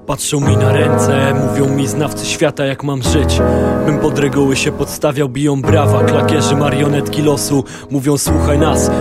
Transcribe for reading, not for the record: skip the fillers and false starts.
Patrzą mi na ręce, mówią mi znawcy świata, jak mam żyć. Bym pod reguły się podstawiał, biją brawa klakierzy, marionetki losu. Mówią słuchaj nas,